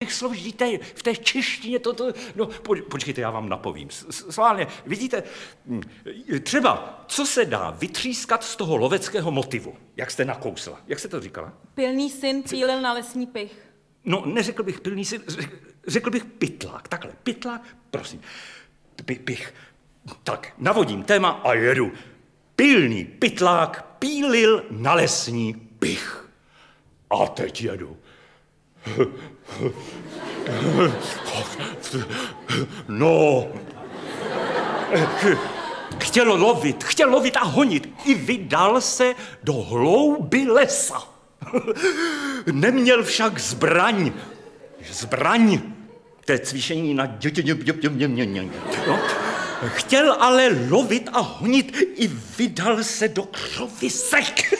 těch slov, žijte v té češtině, no, počkejte, já vám napovím. Sválně, vidíte, třeba, co se dá vytřískat z toho loveckého motivu, jak jste nakousla. Jak jste to říkala? Pilný syn pílil na lesní pych. No, neřekl bych pilný syn, řekl bych pytlák. Takhle, pytlák, prosím. Pich. Tak, navodím téma a jedu. Pilný pytlák pílil na lesní pych. A teď jedu. No. Chtěl lovit a honit. I vydal se do hlouby lesa. Neměl však zbraň. To je cvičení na... No. Chtěl ale lovit a honit, i vydal se do křovisek.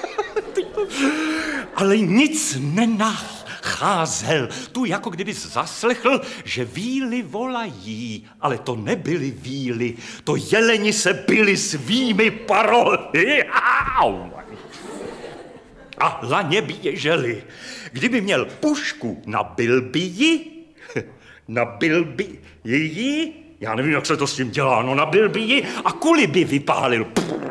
Ale nic nenacházel. Tu jako kdyby zaslechl, že víly volají, ale to nebyly víly, to jeleni se byli svými parohy. A laně běželi. Kdyby měl pušku, nabil by ji, já nevím, jak se to s tím dělá, no nabil by ji a kuli by vypálil.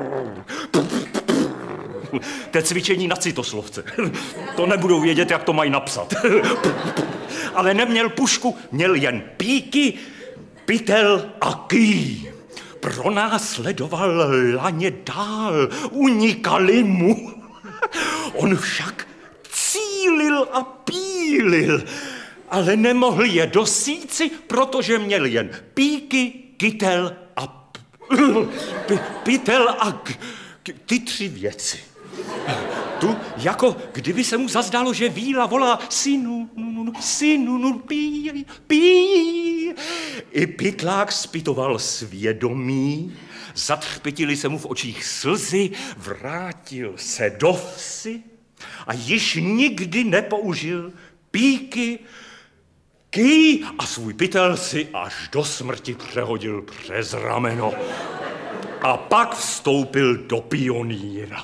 To je cvičení na citoslovce. To nebudou vědět, jak to mají napsat. Ale neměl pušku, měl jen píky, pytel a ký. Pronásledoval laně dál, unikali mu. On však cílil a pílil, ale nemohl je dosíci, protože měl jen píky, kytel a pytel a ty tři věci. Tu, jako kdyby se mu zazdálo, že víla volá synu, pí. I pytlák zpytoval svědomí, zatřpětily se mu v očích slzy, vrátil se do vsi a již nikdy nepoužil píky, ký a svůj pytel si až do smrti přehodil přes rameno. A pak vstoupil do pionýra.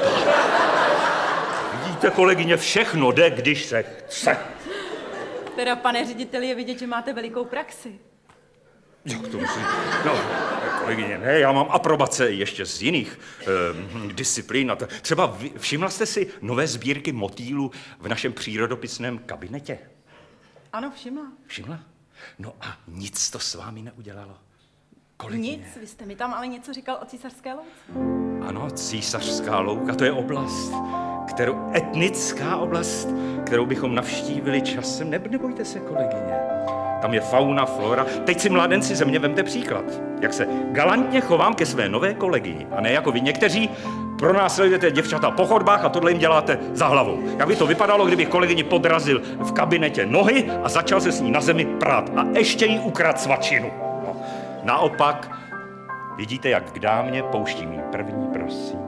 Vidíte, kolegyně, všechno jde, když se chce. Teda, pane řediteli, je vidět, že máte velikou praxi. Jak to musím? No, kolegyně, ne, já mám aprobace ještě z jiných disciplín. Třeba všimla jste si nové sbírky motýlů v našem přírodopisném kabinetě? Ano, všimla. Všimla? No a nic to s vámi neudělalo? Kolegyně. Nic, vy jste mi tam ale něco říkal o Císařské louce. Ano, Císařská louka, to je oblast, etnická oblast, kterou bychom navštívili časem. Nebojte se, kolegyně. Tam je fauna, flora. Teď si, mládenci, ze mě vemte příklad. Jak se galantně chovám ke své nové kolegyni. A ne jako vy někteří pronásledujete děvčata po chodbách a tohle jim děláte za hlavou. Jak by to vypadalo, kdybych kolegyni podrazil v kabinetě nohy a začal se s ní na zemi prát. A ještě jí ukradl svačinu. No. Naopak, vidíte, jak k dámě pouštím jí první, prosím.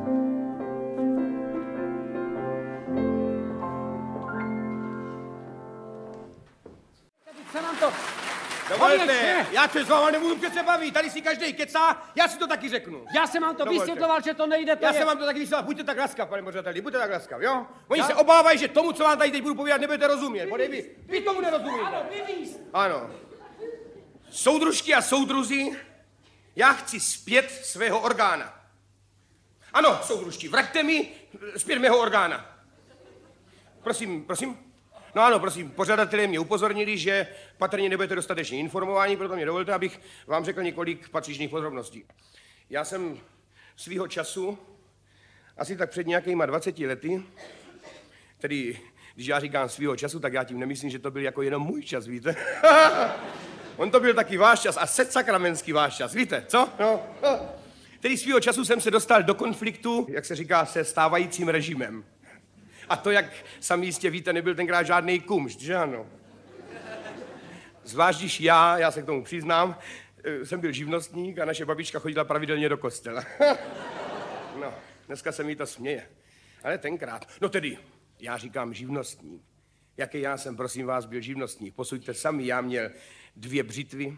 Dovolte, já se s váma nebudu přece bavit, tady si každej kecá, já si to taky řeknu. Já jsem vám to vysvětloval, že to nejde, Já jsem vám to taky vysvětloval, buďte tak laskav, pane pořadateli, buďte tak laskav, jo? Oni se obávají, že tomu, co vám tady teď budu povídat, nebudete rozumět, vy tomu nerozumíte. Ano, vyvíz. Ano. Soudružky a soudruzi, já chci zpět svého orgána. Ano, soudružky, vraťte mi zpět mého orgána. Prosím. No ano, prosím, pořadatelé mě upozornili, že patrně nebudete dostatečně informováni, proto mě dovolte, abych vám řekl několik patřičných podrobností. Já jsem svýho času, asi tak před nějakýma 20 lety, tedy když já říkám svýho času, tak já tím nemyslím, že to byl jako jenom můj čas, víte? On to byl taky váš čas a setsakramenský váš čas, víte, co? No. Tedy svýho času jsem se dostal do konfliktu, jak se říká, se stávajícím režimem. A to, jak sami jistě víte, nebyl tenkrát žádný kumšt, že ano? Zvlášť když já se k tomu přiznám, jsem byl živnostník a naše babička chodila pravidelně do kostela. No, dneska se mi to směje. Ale tenkrát, no tedy, já říkám živnostník. Jaký já jsem, prosím vás, byl živnostník? Posuďte sami, já měl 2 břitvy,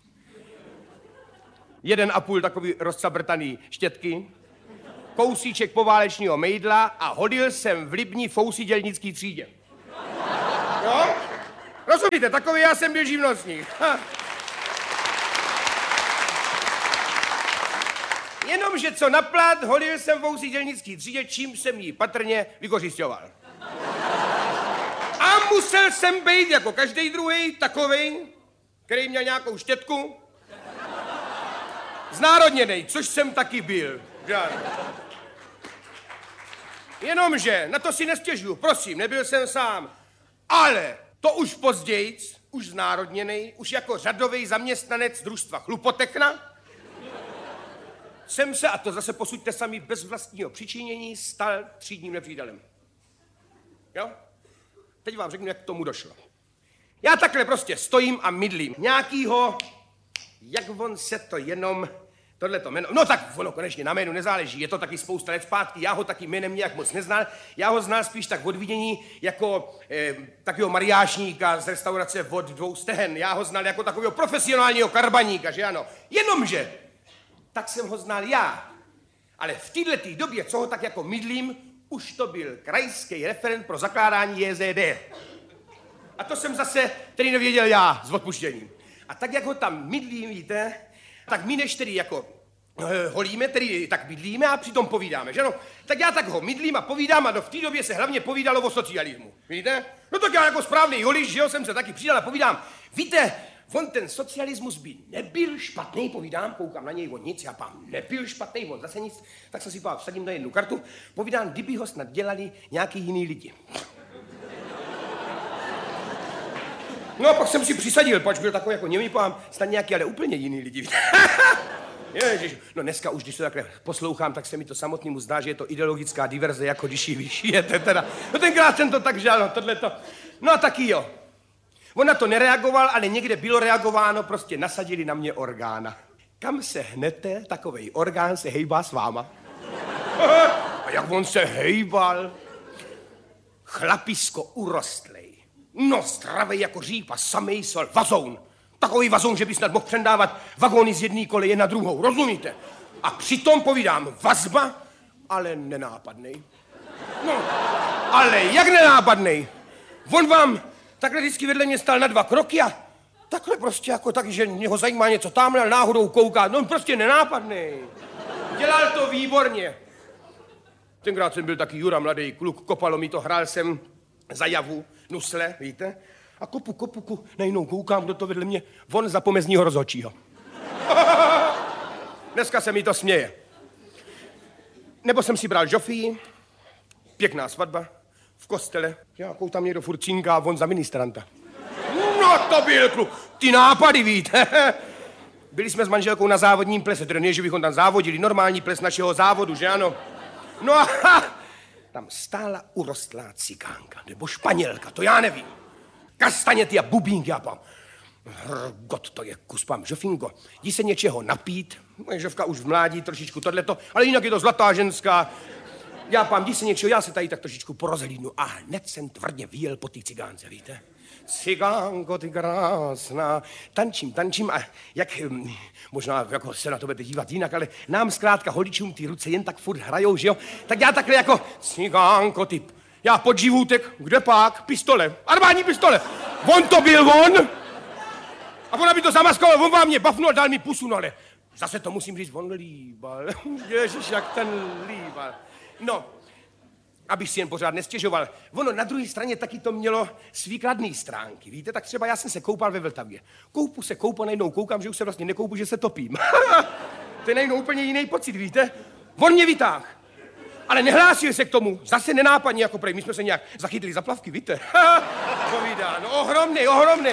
1,5 takový rozcabrtaný štětky, kousíček poválečního mejdla a hodil jsem v libní fousidělnický třídě. Jo? Rozumíte, takový já jsem byl živnostník. Jenomže co na plat, holil jsem v úsídelnický třídě, čím jsem ji patrně vykořisťoval. A musel jsem být jako každý druhý takovej, který měl nějakou štětku, znárodněnej, což jsem taky byl. Jenomže, na to si nestěžuju, prosím, nebyl jsem sám. Ale to už později, už znárodněnej, už jako řadový zaměstnanec družstva Chlupotechna, jsem se, a to zase posuďte sami bez vlastního přičinění, stal třídním nepřítelem. Jo? Teď vám řeknu, jak k tomu došlo. Já takhle prostě stojím a mydlím nějakýho, jak on se to jenom, tohleto jméno, no tak ono konečně na jménu nezáleží, je to taky spousta let zpátky, já ho taky jménem nějak moc neznal, já ho znal spíš tak od vidění jako takového mariášníka z restaurace Od dvou stehen, já ho znal jako takového profesionálního karbaníka, že ano, jenomže, tak jsem ho znal já, ale v této době, co ho tak jako mydlím, už to byl krajský referent pro zakládání JZD. A to jsem zase tedy nevěděl já s odpuštěním. A tak, jak ho tam mydlím, víte, tak my než tedy jako holíme, tedy tak mydlíme a přitom povídáme, že no? Tak já tak ho mydlím a povídám a v té době se hlavně povídalo o socialismu, víte? No tak já jako správný holič, že jo, jsem se taky přidal a povídám, víte, on ten socialismus by nebyl špatný, povídám, koukám na něj, on nic, já pám, nebyl špatný, on zase nic, tak jsem si vsadím na jednu kartu, povídám, kdyby ho snad dělali nějaký jiný lidi. No a pak jsem si přisadil, pač byl takový jako němý pán, snad nějaký, ale úplně jiný lidi. Ježiš, no dneska už, když to takhle poslouchám, tak se mi to samotnému zdá, že je to ideologická diverze, jako když ji vyšijete teda. No tenkrát jsem to tak žal, no tohleto. No a taky jo. On na to nereagoval, ale někde bylo reagováno, prostě nasadili na mě orgána. Kam se hnete, takovej orgán se hejbá s váma. A jak on se hejbal? Chlapisko urostlej. No zdravej jako řípa, samej sol, vazoun. Takový vazoun, že by snad mohl přendávat vagóny z jedné koleje na druhou, rozumíte? A přitom povídám vazba, ale nenápadnej. No, ale jak nenápadnej? On vám takhle vždycky vedle mě stál na 2 kroky a takhle prostě jako tak, že něho zajímá něco tamhle, náhodou kouká. No prostě nenápadnej. Dělal to výborně. Tenkrát jsem byl taky Jura, mladý kluk, kopalo mi to, hrál jsem za javu, nusle, víte? A kopu, najednou koukám, kdo to vedle mě, von za pomezního rozhodčího. Dneska se mi to směje. Nebo jsem si bral žofii, pěkná svatba, v kostele, jakou tam někdo furt cinká, von za ministranta. No to byl kluk, ty nápady, víte? Byli jsme s manželkou na závodním plese, tedy ne, že bychom tam závodili, normální ples našeho závodu, že ano? No a tam stála urostlá cikánka, nebo Španělka, to já nevím. Kastaněty a bubínky, já pám. Hrgot, to je kus, pám, Žofinko, jdi se něčeho napít, moje Žovka už v mládí trošičku tohleto, ale jinak je to zlatá ženská. Já pám, jdi se něčeho, já se tady tak trošičku porozhlídnu a hned jsem tvrdě vyjel po té cigánce, víte? Cigánko, ty krásná, tančím a jak, možná jako se na to budete dívat jinak, ale nám zkrátka holičům ty ruce jen tak furt hrajou, že jo? Tak já takhle jako, cigánko, ty, já pod živůtek, kde pak? Pistole, armádní pistole. On to byl on. A ona by to zamaskoval, on vám mě bafnul, dal mi pusu, no ale zase to musím říct, on líbal. Ježiš, jak ten líbal. No, abych si jen pořád nestěžoval. Ono na druhé straně taky to mělo svý kladný stránky, víte? Tak třeba já jsem se koupal ve Vltavě. Koupu se koupu, najednou koukám, že už se vlastně nekoupu, že se topím. To je najednou úplně jiný pocit, víte? On mě vytáhl. Ale nehlásil se k tomu, zase nenápadně jako prej. My jsme se nějak zachytili za plavky, víte? Povídá, no ohromný.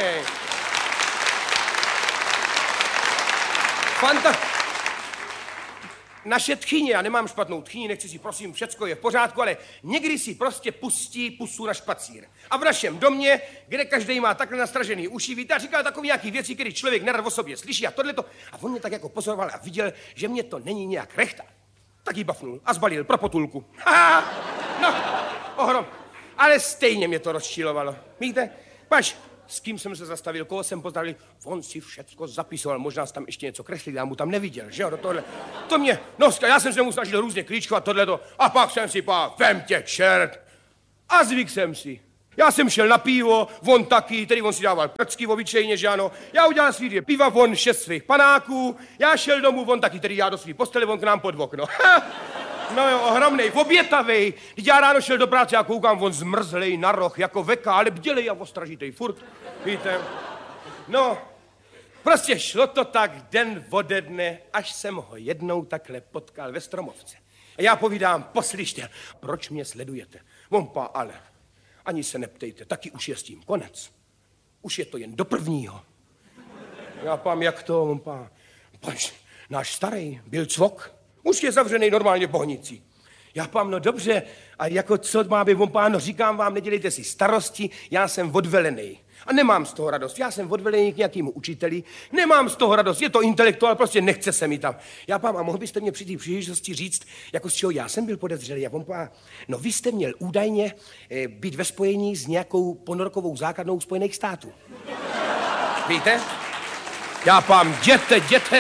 Naše tchyně, já nemám špatnou tchyni, nechci si, prosím, všecko je v pořádku, ale někdy si prostě pustí pusu na špacír. A v našem domě, kde každý má takhle nastražený uši, víte, a říkal takový nějaký věci, které člověk nerad o sobě slyší a tohleto. A on mě tak jako pozoroval a viděl, že mě to není nějak rechta. Tak ji bafnul a zbalil pro potulku. No, ohrom. Ale stejně mě to rozčilovalo. Víte, pač, s kým jsem se zastavil, koho jsem pozdravil, on si všecko zapisoval, možná tam ještě něco kreslil, já mu tam neviděl, že jo, do tohle. To mě, no, já jsem se mu snažil různě klíčkovat tohleto, a pak jsem si vem tě čert. A zvyk jsem si. Já jsem šel na pivo, on taky, tedy on si dával prcky obyčejně, že ano. Já udělal svý 2 piva, on 6 svých panáků, já šel domů, on taky, tedy já do svý postele, on k nám pod okno. No jo, ohromnej, obětavej. Když já ráno šel do práce, já koukám, on zmrzlej na roh, jako veka, ale bdělej a ostražitej, furt, víte. No, prostě šlo to tak den ode dne, až jsem ho jednou takhle potkal ve Stromovce. A já povídám, poslyšte, proč mě sledujete? Vompa, ale ani se neptejte, taky už je s tím konec. Už je to jen do 1. Já pám, jak to, vompa, náš starý byl cvok, už je zavřený normálně v Bohnici. Já pám, no dobře, a jako co má být, vompa, no říkám vám, nedělejte si starosti, já jsem odvelenej. A nemám z toho radost, já jsem odvelený k nějakému učiteli, nemám z toho radost, je to intelektuál, prostě nechce se mi tam. Já pám, a mohl byste mě při té příležitosti říct, jako z čeho já jsem byl podezřelý? Já pám, no vy jste měl údajně být ve spojení s nějakou ponorkovou základnou Spojených států. Víte? Já pám, jděte.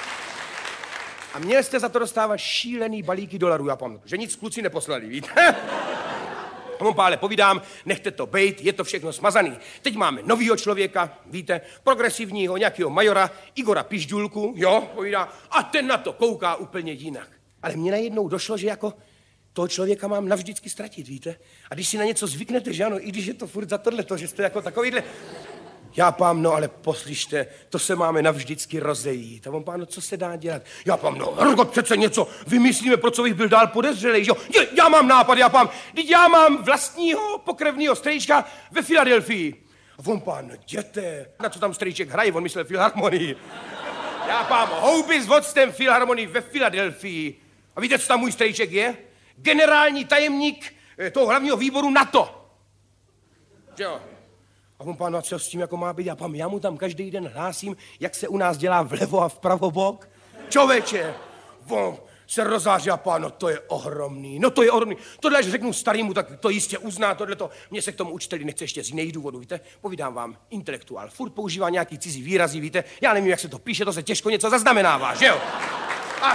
A měl jste za to dostávat šílený balíky dolarů, já pám, že nic kluci neposlali, víte? Ale povídám, nechte to bejt, je to všechno smazaný. Teď máme novýho člověka, víte, progresivního, nějakého majora, Igora Pižďulku, jo, povídá, a ten na to kouká úplně jinak. Ale mně najednou došlo, že jako toho člověka mám navždycky ztratit, víte? A když si na něco zvyknete, že ano, i když je to furt za tohleto, že jste jako takovýhle... Já pám, no ale poslyšte, to se máme navždycky rozejít. A on pán, no co se dá dělat? Já pám, no Hrgot, přece něco vymyslíme, pro co bych byl dál podezřelej, že jo? Já mám nápad, já pám, teď já mám vlastního pokrevního strejčka ve Filadelfii. A on pán, no jděte, na co tam strejček hraje, on myslel Filharmonii. Já pám, houby s voctem Filharmonii ve Filadelfii. A víte, co tam můj strejček je? Generální tajemník toho hlavního výboru NATO. Že jo? A on pán, no co s tím jako má být? A pán, já mu tam každý den hlásím, jak se u nás dělá vlevo a vpravo bok. Čověče, on se rozáří a pán, no to je ohromný, Tohle, až řeknu starýmu, tak to jistě uzná, tohleto. Mně se k tomu učiteli nechce ještě z jiných důvodů, víte? Povídám vám, intelektuál, furt používá nějaký cizí výrazy, víte? Já nevím, jak se to píše, to se těžko něco zaznamenává, že jo? A...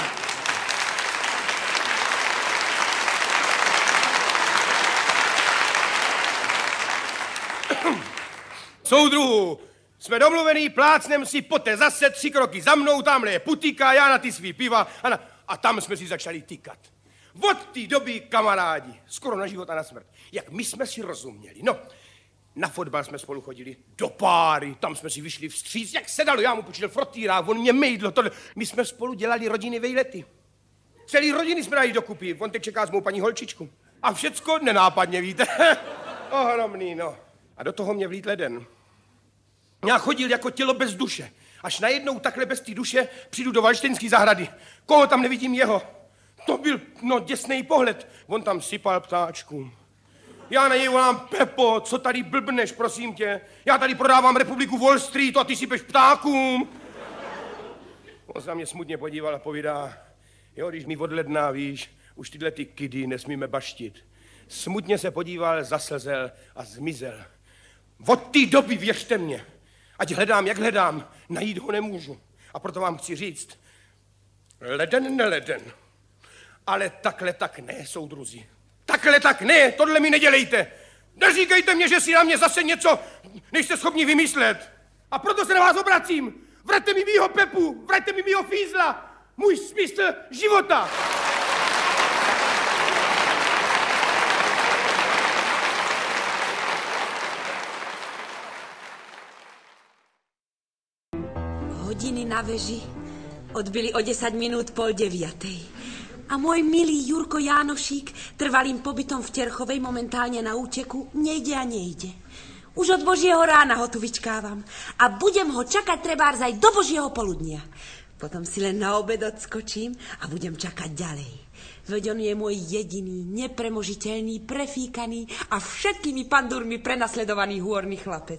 Soudruhu, jsme domluvený, plácnem si, poté zase 3 kroky za mnou, tamhle je putika, já na ty svý piva a tam jsme si začali tykat. Od té doby kamarádi, skoro na život a na smrt. Jak my jsme si rozuměli. No, na fotbal jsme spolu chodili, do páry, tam jsme si vyšli vstříc, jak se dalo, já mu počítal frotýra, on mě mejdlo, tohle. My jsme spolu dělali rodiny vejlety. Celý rodiny jsme dali dokupy, on teď čeká s mou paní holčičku. A všecko nenápadně, víte? Ohromný, no. A do toho mě vlít leden. Já chodil jako tělo bez duše. Až najednou takhle bez té duše přijdu do Valštejnské zahrady. Koho tam nevidím jeho? To byl, děsnej pohled. On tam sypal ptáčkům. Já na něj volám, Pepo, co tady blbneš, prosím tě? Já tady prodávám Republiku Wall Street a ty sypeš ptákům. On se na mě smutně podíval a povídá, jo, když mi od ledna, víš, už tyhle ty kidy nesmíme baštit. Smutně se podíval, zaslzel a zmizel. Od té doby, věřte mě, ať hledám, jak hledám, najít ho nemůžu. A proto vám chci říct, leden neleden, ale takhle tak ne, soudruzi. Takhle tak ne, tohle mi nedělejte. Neříkejte mě, že si na mě zase něco nejste schopni vymyslet. A proto se na vás obracím. Vraťte mi mýho Pepu, vraťte mi mýho Fízla, můj smysl života. Hodiny na veži odbyli o 10 minút 8:30. A môj milý Jurko Jánošík trvalým pobytom v Terchovej momentálne na úteku nejde a nejde. Už od Božieho rána ho tu vyčkávam a budem ho čakať trebárs aj do Božieho poludnia. Potom si len na obed odskočím a budem čakať ďalej. Veď on je môj jediný, nepremožiteľný, prefíkaný a všetkými pandúrmi prenasledovaný hôrny chlapec.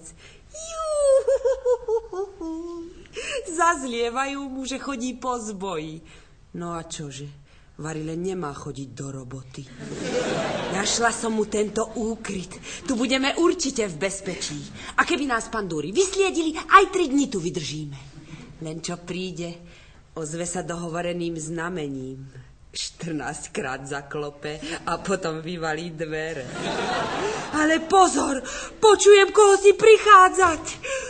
Zazlievajú mu, že chodí po zboji. No a čože? Vari len nemá chodiť do roboty. Našla som mu tento úkryt. Tu budeme určite v bezpečí. A keby nás pandúry vysliedili, aj 3 dni tu vydržíme. Len čo príde, ozve sa dohovoreným znamením. 14-krát zaklope a potom vyvalí dvere. Ale pozor, počujem, koho si prichádzať.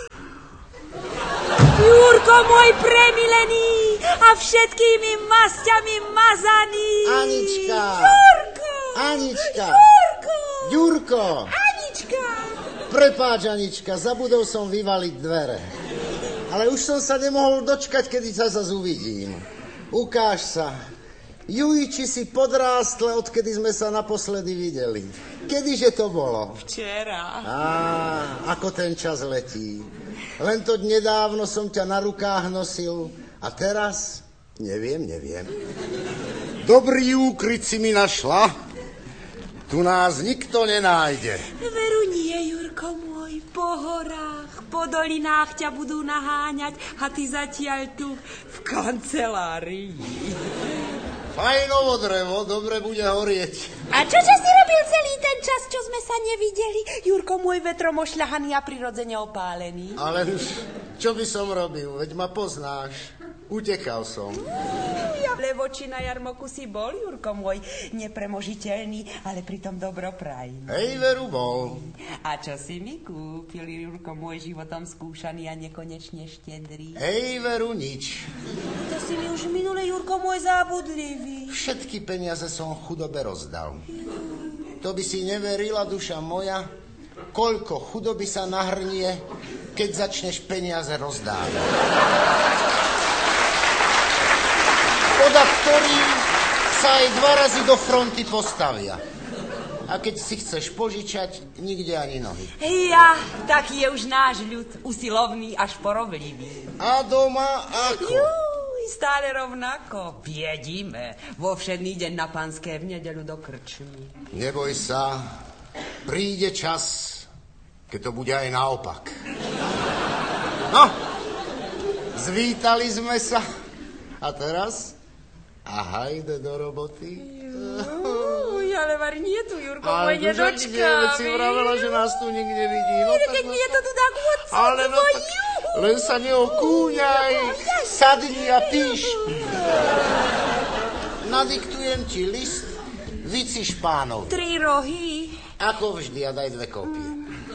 Jurko môj premilený a všetkými masťami mazaný. Anička. Jurko. Anička. Jurko. Jurko. Anička. Prepáč, Anička, zabudol som vyvaliť dvere. Ale už som sa nemohol dočkať, kedy sa zase uvidím. Ukáž sa. Juj, či si podrástla, odkedy sme sa naposledy videli. Kedyže to bolo? Včera. Ako ten čas letí. Len to nedávno som ťa na rukách nosil a teraz neviem. Dobrý úkryt si mi našla. Tu nás nikto nenájde. Veru nie, Jurko môj, po horách, po dolinách ťa budú naháňať a ty zatiaľ tu v kancelárii. Fajnovo drevo, dobre bude horieť. A čože si robil celý ten čas, čo sme sa nevideli? Jurko môj, vetrom ošľahaný a prirodzene opálený. Ale čo by som robil, veď ma poznáš. Utekal som. Lebo či na jarmoku si bol, Jurko môj, nepremožiteľný, ale pritom dobroprajný. Hej, veru bol. A čo si mi kúpil, Jurko môj, životom skúšaný a nekonečne štedrý? Hej, veru nič. To si mi už minule, Jurko môj, zábudlivý. Všetky peniaze som chudobe rozdal. To by si neverila, duša moja, koľko chudoby sa nahrnie, keď začneš peniaze rozdávať. Podľa ktorým sa aj 2 razy do fronty postavia. A keď si chceš požičať, nikde ani nohy. Ja, taký je už náš ľud, usilovný až poroblivý. A doma ako? Stále rovnako. Jedíme. Vo všedný deň na Panské, v nedeľu do krčmy. Neboj sa, príde čas, keď to bude aj naopak. No, zvítali sme sa. A teraz? A hajde do roboty. Ale var nie tu, Jurko, môj, nedočkáme. Veď si vravela, že nás tu nikde vidí. No, keď mi je to tu tak odsud. Ale no tak, len sa neokúňaj. Sadni a píš. Nadiktujem ti list, vyciš pánovi. 3 rohy. Ako vždy, a daj 2 kopie.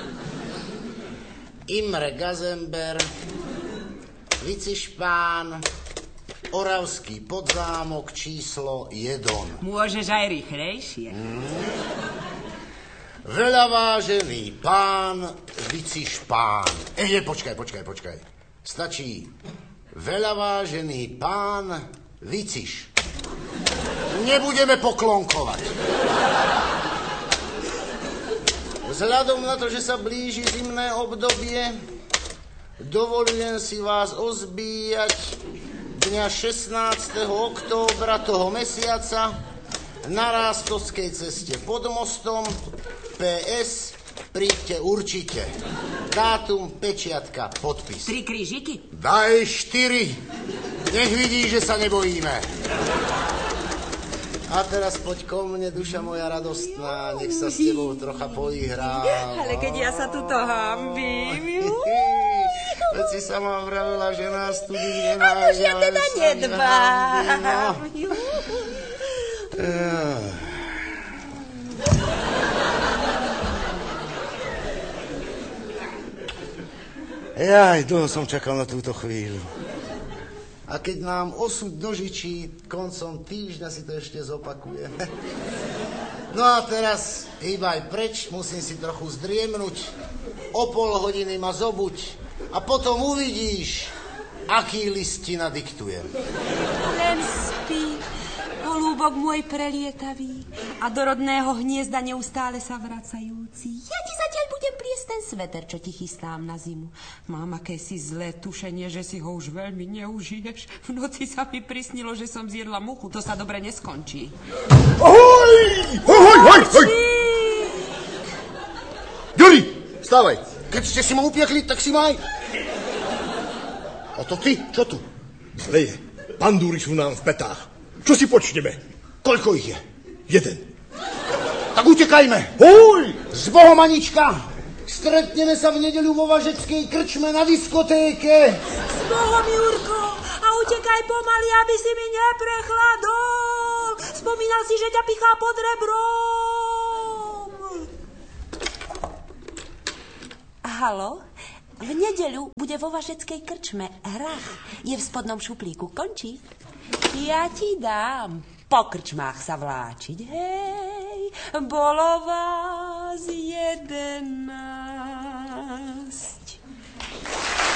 Imre Gazember, vyciš pán, Oravský Podzámok, číslo 1. Môžeš aj rýchlejšie. Veľavážený pán, vyciš pán. Počkaj. Stačí veľavážený pán, vyciš. Nebudeme poklonkovať. Vzhľadom na to, že sa blíži zimné obdobie, dovolujem si vás ozbíjať dňa 16. októbra toho mesiaca na Rástovskej ceste pod mostom. PS, príďte určite. Dátum, pečiatka, podpis. 3 krížiky? Daj 4. Nech vidí, že sa nebojíme. A teraz poď ko mne, duša moja radostná, nech sa s tebou trocha poihrá. Ale keď ja sa tuto hambím. Veď si sama vravela, že nás tu nikde nájde. A už ja teda nedbám. Jaj, dlho som čakal na túto chvíľu. A keď nám osud dožičí, koncom týždňa si to ešte zopakujeme. No a teraz hýbaj preč, musím si trochu zdriemnuť. O 0,5 hodiny ma zobuď. A potom uvidíš, aký list ti nadiktujem. Len spí, holúbok môj prelietavý a do rodného hniezda neustále sa vracajúci. Ja ti zatiaľ budem pliesť ten sveter, čo ti chystám na zimu. Mám akési zlé tušenie, že si ho už veľmi neužiješ. V noci sa mi prisnilo, že som zjedla muchu. To sa dobre neskončí. Ahoj! Juri, vstávaj. Keď ste si ma upiekli, tak si maj. A to ty, čo tu? Zleje, pandúry sú nám v petách. Čo si počneme? Koľko ich je? 1. Tak utekajme. Hoj! S Bohom, Anička. Stretneme sa v nedeľu vo Važeckej krčme na diskotéke. S Bohom, Jurko. A utekaj pomaly, aby si mi neprechladol. spomínal si, že ťa pichá pod rebrom. Haló? V nedeľu bude vo vašeckej krčme hrach. Je v spodnom šuplíku. Končí? Ja ti dám po krčmách sa vláčiť. Hej, bolo vás 11.